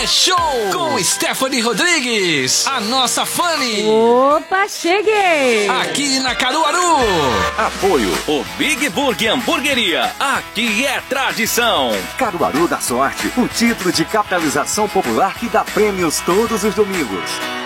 Show com Stephanie Rodrigues, a nossa Fanny. Opa, cheguei! Aqui na Caruaru. Apoio o Big Burger Hamburgueria. Aqui é tradição. Caruaru da Sorte, o título de capitalização popular que dá prêmios todos os domingos.